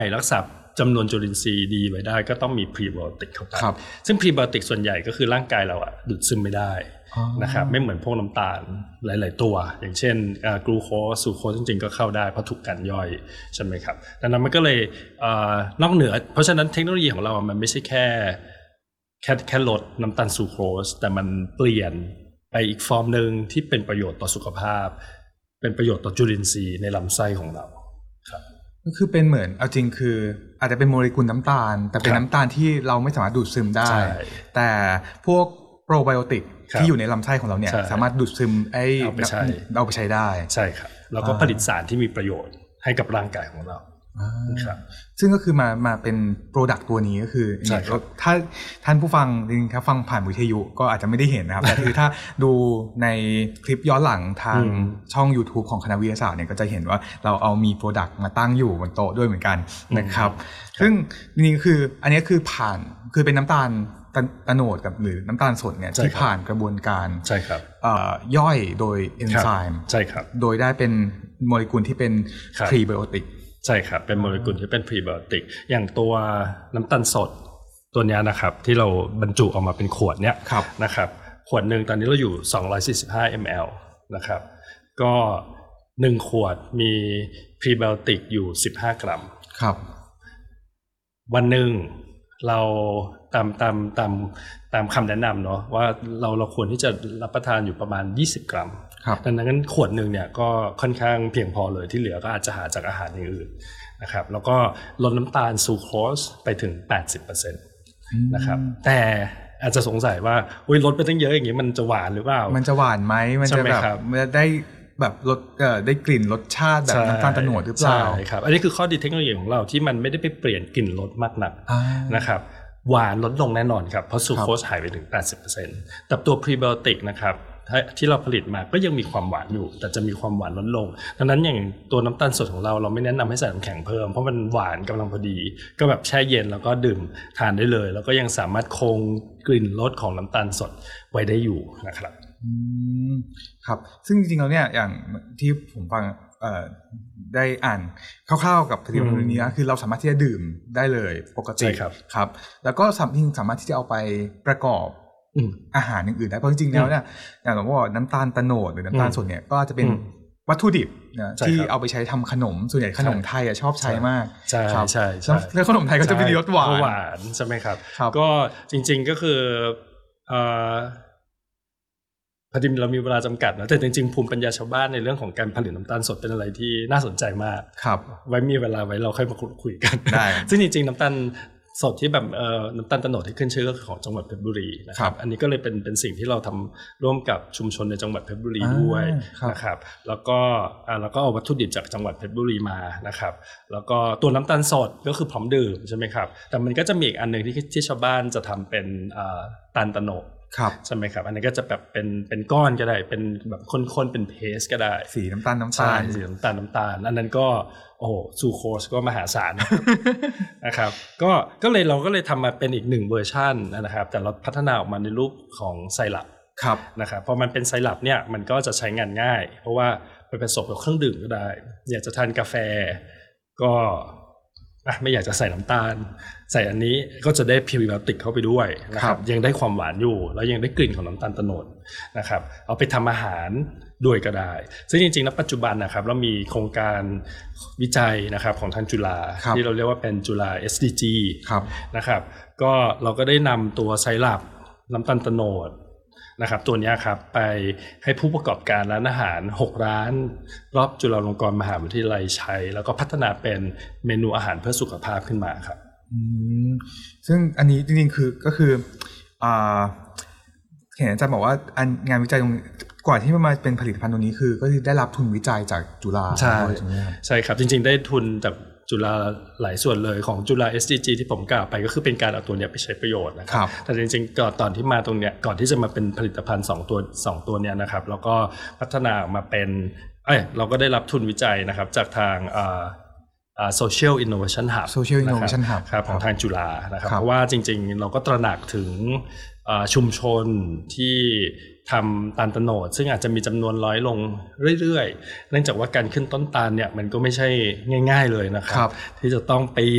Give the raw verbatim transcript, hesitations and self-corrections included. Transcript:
รักษาจำนวนจุลินทรีย์ดีไว้ได้ก็ต้องมีพรีไบโอติกเข้าไปซึ่งพรีไบโอติกส่วนใหญ่ก็คือร่างกายเราอะดูดซึมไม่ได้นะครับไม่เหมือนพวกน้ำตาลหลายๆตัวอย่างเช่นกลูโคสซูโคสจริงๆก็เข้าได้เพราะถูกกันย่อยใช่ไหมครับดังนั้นมันก็เลยนอกเหนือเพราะฉะนั้นเทคโนโลยีของเรามันไม่ใช่แค่แค่แค่ลดน้ำตาลซูโคสแต่มันเปลี่ยนไปอีกฟอร์มนึงที่เป็นประโยชน์ต่อสุขภาพเป็นประโยชน์ต่อจุลินทรีย์ในลำไส้ของเราครับก็คือเป็นเหมือนเอาจริงคืออาจจะเป็นโมเลกุลน้ำตาลแต่เป็นน้ำตาลที่เราไม่สามารถดูดซึมได้แต่พวกโปรไบโอติกที่อยู่ในลำไส้ของเราเนี่ยสามารถดูดซึมไอ้เอาไปใช้เอาไปใช้ได้ใช่ครับแล้วก็ผลิตสารที่มีประโยชน์ให้กับร่างกายของเราครับซึ่งก็คือมามาเป็นโปรดักต์ตัวนี้ก็คือถ้าท่านผู้ฟังจริงๆถ้าฟังผ่านวิทยุก็อาจจะไม่ได้เห็นนะครับแต่คือถ้าดูในคลิปย้อนหลังทางช่อง YouTube ของคณะวิทยาศาสตร์เนี่ยก็จะเห็นว่าเราเอามีโปรดักต์มาตั้งอยู่บนโต๊ะด้วยเหมือนกันนะครับซึ่งนี่คืออันนี้คือผ่านคือเป็นน้ำตาลตะโนดกับหรือน้ำตาลสดเนี่ยที่ผ่านกระบวนการใช่ครับย่อยโดยเอนไซม์ใช่ครับโดยได้เป็นโมเลกุลที่เป็นพรีไบโอติกใช่ครับเป็นโมเลกุลที่เป็นพรีไบโอติกอย่างตัวน้ำตาลสดตัวนี้นะครับที่เราบรรจุออกมาเป็นขวดเนี้ยนะครับขวดหนึ่งตอนนี้เราอยู่สองร้อยสี่สิบห้า มิลลิลิตร นะครับก็หนึ่งขวดมีพรีไบโอติกอยู่สิบห้ากรัมครับวันหนึ่งเราตามตามตามตามคำแนะนำเนาะว่าเราเราควรที่จะรับประทานอยู่ประมาณยี่สิบกรัมดังนั้นขวดหนึ่งเนี่ยก็ค่อนข้างเพียงพอเลยที่เหลือก็อาจจะหาจากอาหารอย่างอื่นนะครับแล้วก็ลดน้ำตาลซูโคสไปถึง แปดสิบเปอร์เซ็นต์ นะครับแต่อาจจะสงสัยว่าอุ๊ยลดไปตั้งเยอะอย่างนี้มันจะหวานหรือเปล่ามันจะหวานไหมมันจะแบบมันจะได้แบบรสเอ่อได้กลิ่นรสชาติแบบน้ำตาลโตนดหรือเปล่าใช่ครับอันนี้คือข้อดีเทคโนโลยีของเราที่มันไม่ได้ไปเปลี่ยนกลิ่นรสมากนักนะครับหวานลดลงแน่นอนครับเพราะซูโคสหายไปถึง แปดสิบเปอร์เซ็นต์ แต่ตัวพรีไบโอติกนะครับที่เราผลิตมาก็ยังมีความหวานอยู่แต่จะมีความหวานลดลงดังนั้นอย่างตัวน้ำตาลสดของเราเราไม่แนะนำให้ใส่น้ำแข็งเพิ่มเพราะมันหวานกำลังพอดีก็แบบแช่เย็นแล้วก็ดื่มทานได้เลยแล้วก็ยังสามารถคงกลิ่นรสของน้ำตาลสดไว้ได้อยู่นะครับอืมครับซึ่งจริงๆแล้วเนี่ยอย่างที่ผมฟังเอ่อได้อ่านคร่าวๆกับผลิตภัณฑ์นี้นะคือเราสามารถที่จะดื่มได้เลยปกติครับครับแล้วก็สามารถที่จะเอาไปประกอบอาหารอื่นๆได้เพราะจริงๆแล้วเนี่ยอย่างเราบอกน้ำตาลตะโนดหรือน้ำตาลสดเนี่ยก็จะเป็นวัตถุดิบนะที่เอาไปใช้ทำขนมส่วนใหญ่ขนมไทยชอบใช้มากใช่ใช่แล้วขนมไทยก็จะมีรสหวานหวานใช่ไหมครับก็จริงๆก็คือพอดีเรามีเวลาจำกัดนะแต่จริงๆภูมิปัญญาชาวบ้านในเรื่องของการผลิตน้ำตาลสดเป็นอะไรที่น่าสนใจมากครับไว้มีเวลาไว้เราค่อยมาคุยกันได้ซึ่งจริงๆน้ำตาลสดที่แบบเอ่อน้ำตาลโตนดที่ขึ้นชื่อก็คือของจังหวัดเพชรบุรีนะครับอันนี้ก็เลยเป็นเป็นสิ่งที่เราทำร่วมกับชุมชนในจังหวัดเพชรบุรีด้วยนะครับแล้วก็อ่าแล้วก็เอาวัตถุดิบจากจังหวัดเพชรบุรีมานะครับแล้วก็ตัวน้ำตาลสดก็คือพร้อมดื่มใช่ไหมครับแต่มันก็จะมีอีกอันนึงที่ที่ชาวบ้านจะทำเป็นอ่าตาลโตนดใช่ไหมครับอันนี้ก็จะแบบเป็นเป็นก้อนก็ได้เป็นแบบข้นๆเป็นเพสก็ได้สีน้ำตาลน้ำตาลสีน้ำตาลน้ำตาลอันนั้นก็โอ้โหซูโคสก็มหาศาลนะครับก็ก็เลยเราก็เลยทำมาเป็นอีกหนึ่งเวอร์ชันนะครับแต่เราพัฒนาออกมาในรูปของไซรัปนะครับพอมันเป็นไซรัปเนี่ยมันก็จะใช้งานง่ายเพราะว่าไปผสมกับเครื่องดื่มก็ได้อยากจะทานกาแฟก็ไม่อยากจะใส่น้ำตาลใส่อันนี้ก็จะได้พรีไบโอติกเข้าไปด้วยนะครับยังได้ความหวานอยู่แล้วยังได้กลิ่นของน้ำตาลโตนดนะครับเอาไปทำอาหารด้วยก็ได้ซึ่งจริงๆณปัจจุบันนะครับเรามีโครงการวิจัยนะครับของทางจุฬาที่เราเรียกว่าเป็นจุฬา เอส ดี จี นะครับก็เราก็ได้นำตัวไซรัปน้ำตาลโตนดนะครับตัวนี้ครับไปให้ผู้ประกอบการร้านอาหารหกร้านรอบจุฬาลงกรณ์มหาวิทยาลัยใช้แล้วก็พัฒนาเป็นเมนูอาหารเพื่อสุขภาพขึ้นมาครับอืมซึ่งอันนี้จริงๆคือก็คืออ่าเห็นอาจารย์บอกว่างานวิจัยตรงกว่าที่มาเป็นผลิตภัณฑ์ตรงนี้คือก็คือได้รับทุนวิจัยจากจุฬาใช่ใช่ครับจริงๆได้ทุนจากจุฬาหลายส่วนเลยของจุฬา เอส ดี จี ที่ผมกล่าวไปก็คือเป็นการเอาตัวเนี้ยไปใช้ประโยชน์นะครับแต่จริงๆก่อนตอนที่มาตรงเนี้ยก่อนที่จะมาเป็นผลิตภัณฑ์สองตัวสองตัวเนี้ยนะครับแล้วก็พัฒนาออกมาเป็นเอ้ยเราก็ได้รับทุนวิจัยนะครับจากทางอ่าอ่า Social Innovation Hub Social Innovation Hub ครับของทางจุฬานะครับเพราะว่าจริงๆเราก็ตระหนักถึงชุมชนที่ทำตาลโตนดซึ่งอาจจะมีจำนวนน้อยลงเรื่อยๆเนื่องจากว่าการขึ้นต้นตาลเนี่ยมันก็ไม่ใช่ง่ายๆเลยนะครับที่จะต้องไป